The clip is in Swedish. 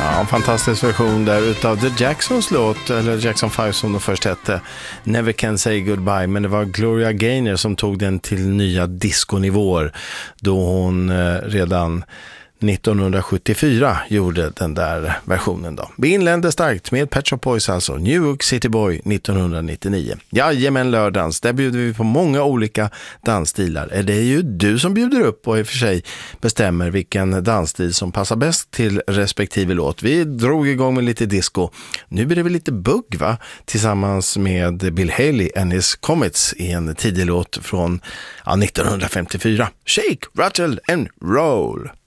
Ja, en fantastisk version där utav The Jacksons låt, eller Jackson 5 som de först hette, Never Can Say Goodbye, men det var Gloria Gaynor som tog den till nya diskonivåer då hon redan 1974 gjorde den där versionen då. Vi inledde starkt med Pet Shop Boys, alltså New York City Boy 1999. Jajamän, lördagens, där bjuder vi på många olika dansstilar. Det är ju du som bjuder upp och i och för sig bestämmer vilken dansstil som passar bäst till respektive låt. Vi drog igång med lite disco. Nu blir det väl lite bugg, va? Tillsammans med Bill Haley and his Comets i en tidig låt från 1954. Shake, rattle and roll.